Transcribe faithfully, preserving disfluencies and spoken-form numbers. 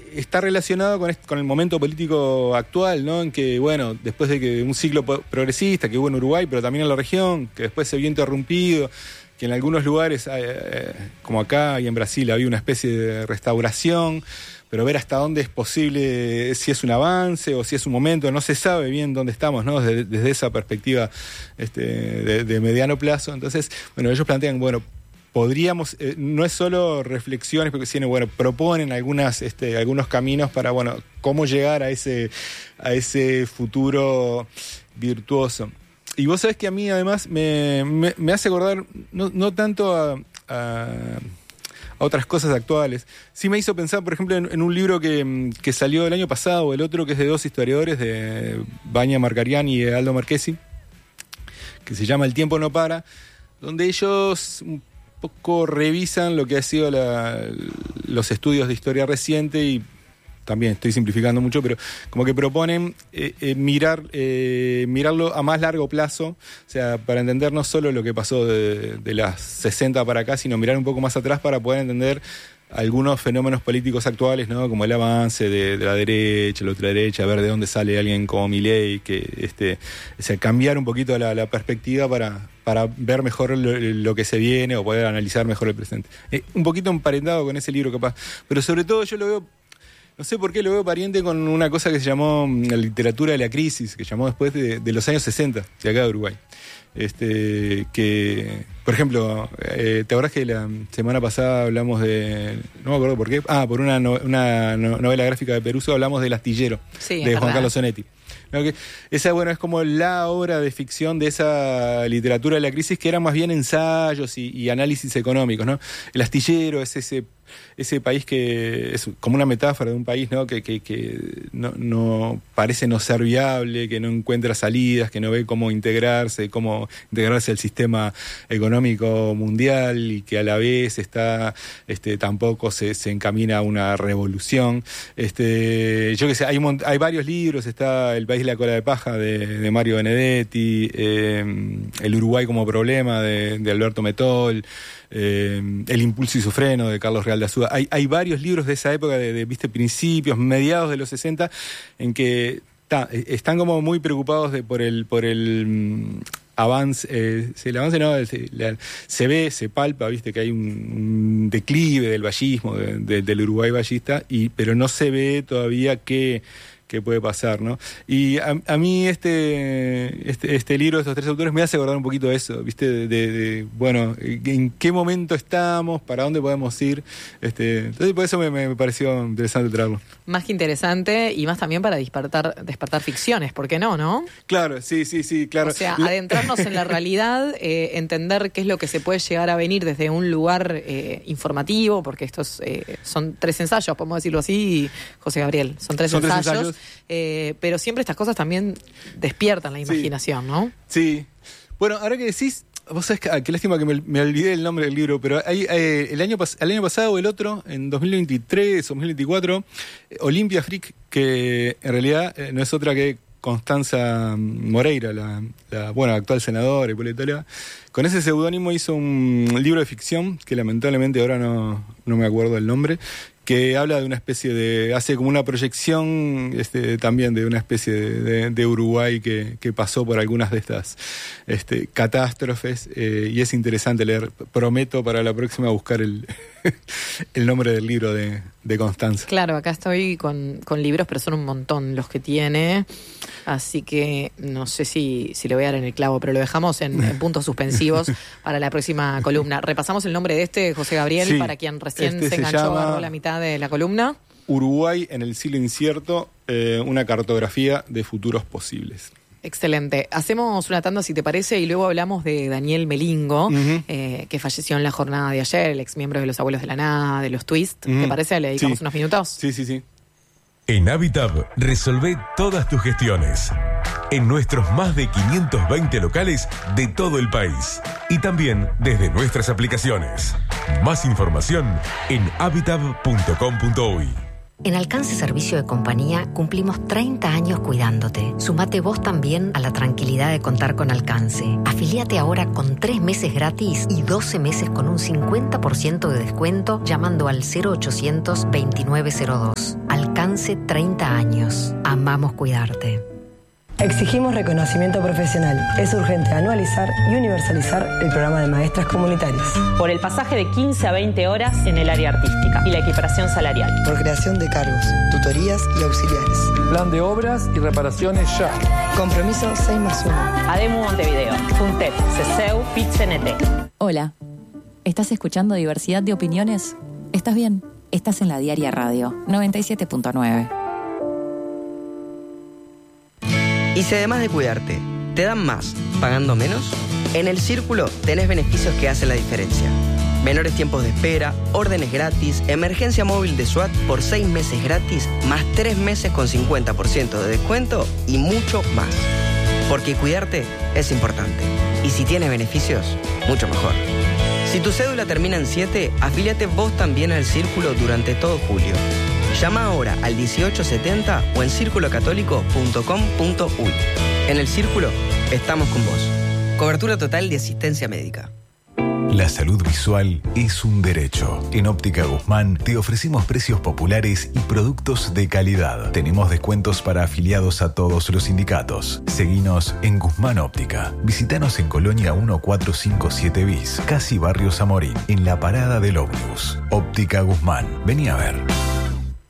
está relacionado con, este, con el momento político actual, ¿no? En que, bueno, después de que un ciclo progresista que hubo en Uruguay, pero también en la región, que después se vio interrumpido, que en algunos lugares, eh, como acá y en Brasil, había una especie de restauración, pero ver hasta dónde es posible, si es un avance o si es un momento, no se sabe bien dónde estamos, ¿no? Desde, desde esa perspectiva este, de, de mediano plazo. Entonces, bueno, ellos plantean, bueno, podríamos, eh, no es solo reflexiones, porque sino, bueno, proponen algunas, este, algunos caminos para, bueno, cómo llegar a ese, a ese futuro virtuoso. Y vos sabés que a mí, además, me, me, me hace acordar, no, no tanto a, a, a otras cosas actuales. Sí me hizo pensar, por ejemplo, en, en un libro que, que salió el año pasado, el otro que es de dos historiadores, de Baña Marcarián y Aldo Marchesi, que se llama El tiempo no para, donde ellos un poco revisan lo que ha sido la, los estudios de historia reciente y también estoy simplificando mucho, pero como que proponen eh, eh, mirar eh, mirarlo a más largo plazo, o sea, para entender no solo lo que pasó de, de las sesenta para acá, sino mirar un poco más atrás para poder entender algunos fenómenos políticos actuales, ¿no? Como el avance de, de la derecha, la ultraderecha, ver de dónde sale alguien como Milei, que este, o sea, cambiar un poquito la, la perspectiva para, para ver mejor lo, lo que se viene o poder analizar mejor el presente. Eh, un poquito emparentado con ese libro capaz, pero sobre todo yo lo veo, no sé por qué lo veo pariente con una cosa que se llamó la literatura de la crisis, que llamó después de, de los años sesenta, de acá de Uruguay. Este, que, por ejemplo, eh, ¿te acordás que la semana pasada hablamos de, no me acuerdo por qué, ah, por una, no, una no, novela gráfica de Peruso, hablamos del Astillero, sí, de Juan verdad. Carlos Onetti? ¿No? Que esa, bueno, es como la obra de ficción de esa literatura de la crisis, que eran más bien ensayos y, y análisis económicos, ¿no? El Astillero es ese ese país que es como una metáfora de un país, ¿no? que, que, que no, no parece no ser viable, que no encuentra salidas, que no ve cómo integrarse, cómo integrarse al sistema económico mundial y que a la vez está este, tampoco se, se encamina a una revolución. Este, yo qué sé, hay, un, hay varios libros, está El país de la cola de paja de, de Mario Benedetti, eh, El Uruguay como problema de, de Alberto Metol, Eh, El impulso y su freno de Carlos Real de Azúa. Hay, hay varios libros de esa época, de, de viste, principios, mediados de los sesenta, en que ta, están como muy preocupados de, por el por el um, avance, eh, el avance no, el, la, se ve, se palpa, viste, que hay un, un declive del vallismo, de, de, del Uruguay vallista, y, pero no se ve todavía qué que puede pasar, ¿no? Y a, a mí este, este este libro de estos tres autores me hace acordar un poquito de eso, ¿viste? De, de, de bueno, en qué momento estamos, para dónde podemos ir. Este, entonces por eso me, me pareció interesante traerlo. Más que interesante y más también para despertar, despertar ficciones, ¿por qué no, no? Claro, sí, sí, sí, claro. O sea, La... adentrarnos en la realidad, eh, entender qué es lo que se puede llegar a venir desde un lugar eh, informativo, porque estos eh, son tres ensayos, podemos decirlo así, José Gabriel, son tres son ensayos. Tres ensayos. Eh, pero siempre estas cosas también despiertan la imaginación, sí. ¿No? Sí. Bueno, ahora que decís, vos sabés que, ah, qué lástima que me, me olvidé el nombre del libro, pero hay, eh, el, año pas- el año pasado o el otro, en dos mil veintitrés o dos mil veinticuatro, eh, Olimpia Frick, que en realidad eh, no es otra que Constanza Moreira, la, la bueno, actual senadora y política, con ese seudónimo hizo un libro de ficción, que lamentablemente ahora no, no me acuerdo el nombre, que habla de una especie de, hace como una proyección este, también de una especie de, de, de Uruguay que, que pasó por algunas de estas este, catástrofes, eh, y es interesante leer. Prometo para la próxima buscar el, el nombre del libro de, de Constanza. Claro, acá estoy con, con libros, pero son un montón los que tiene, así que no sé si, si le voy a dar en el clavo, pero lo dejamos en, en puntos suspensivos para la próxima columna. Repasamos el nombre de este, José Gabriel, sí, para quien recién este se enganchó, se llama... agarró la mitad de la columna. Uruguay en el siglo incierto, eh, una cartografía de futuros posibles. Excelente. Hacemos una tanda, si te parece, y luego hablamos de Daniel Melingo, uh-huh. eh, que falleció en la jornada de ayer, el ex miembro de Los Abuelos de la Nada, de los Twist. Uh-huh. ¿Te parece? ¿Le dedicamos sí. unos minutos? Sí, sí, sí. En Habitab, resolvé todas tus gestiones. En nuestros más de quinientos veinte locales de todo el país. Y también desde nuestras aplicaciones. Más información en habitab punto com punto uy. En Alcance Servicio de Compañía cumplimos treinta años cuidándote. Sumate vos también a la tranquilidad de contar con Alcance. Afiliate ahora con tres meses gratis y doce meses con un cincuenta por ciento de descuento llamando al cero ochocientos veintinueve cero dos. Alcance treinta años. Amamos cuidarte. Exigimos reconocimiento profesional. Es urgente anualizar y universalizar el programa de maestras comunitarias. Por el pasaje de quince a veinte horas en el área artística y la equiparación salarial. Por creación de cargos, tutorías y auxiliares. Plan de obras y reparaciones ya. Compromiso seis más uno. ADEMU Montevideo, FUNTEP, CESEU, PIT-CNT. Hola, ¿estás escuchando Diversidad de Opiniones? ¿Estás bien? Estás en la Diaria Radio, noventa y siete punto nueve. Y si además de cuidarte, te dan más, pagando menos, en El Círculo tenés beneficios que hacen la diferencia. Menores tiempos de espera, órdenes gratis, emergencia móvil de SWAT por seis meses gratis, más tres meses con cincuenta por ciento de descuento y mucho más. Porque cuidarte es importante. Y si tienes beneficios, mucho mejor. Si tu cédula termina en siete, afíliate vos también al Círculo durante todo julio. Llama ahora al dieciocho setenta o en círculo católico punto com punto uy. En El Círculo estamos con vos. Cobertura total de asistencia médica. La salud visual es un derecho. En Óptica Guzmán te ofrecemos precios populares y productos de calidad. Tenemos descuentos para afiliados a todos los sindicatos. Seguinos en Guzmán Óptica. Visítanos en Colonia mil cuatrocientos cincuenta y siete bis, casi Barrio Zamorín, en la parada del ómnibus. Óptica Guzmán. Vení a ver.